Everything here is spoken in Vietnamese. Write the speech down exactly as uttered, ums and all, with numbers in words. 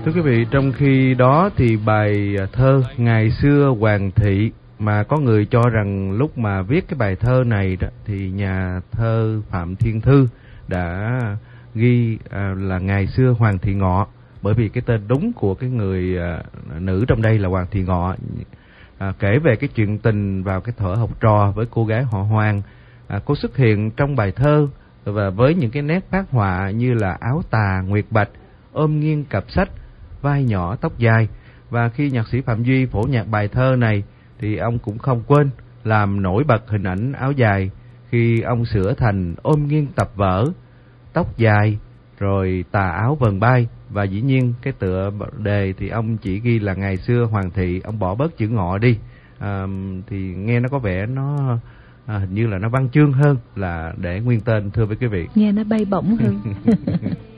Thưa quý vị, trong khi đó thì bài thơ Ngày xưa Hoàng thị, mà có người cho rằng lúc mà viết cái bài thơ này đó, thì nhà thơ Phạm Thiên Thư đã ghi à, là Ngày xưa Hoàng thị Ngọ, bởi vì cái tên đúng của cái người à, nữ trong đây là Hoàng thị Ngọ, à, kể về cái chuyện tình vào cái thuở học trò với cô gái họ Hoàng. À, cô xuất hiện trong bài thơ và với những cái nét phác họa như là áo tà nguyệt bạch, ôm nghiêng cặp sách, vai nhỏ tóc dài. Và khi nhạc sĩ Phạm Duy phổ nhạc bài thơ này thì ông cũng không quên làm nổi bật hình ảnh áo dài khi ông sửa thành ôm nghiêng tập vở, tóc dài, rồi tà áo vần bay. Và dĩ nhiên cái tựa đề thì ông chỉ ghi là Ngày xưa Hoàng thị, ông bỏ bớt chữ Ngọ đi, à, thì nghe nó có vẻ nó à, hình như là nó văn chương hơn là để nguyên tên, thưa với quý vị. Nghe nó bay bổng hơn.